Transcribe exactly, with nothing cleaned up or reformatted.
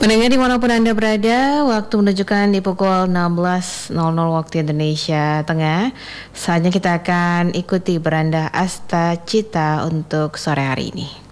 Pendengar dimanapun Anda berada, waktu menunjukkan di pukul enam belas nol nol waktu Indonesia Tengah. Saatnya kita akan ikuti beranda Asta Cita untuk sore hari ini.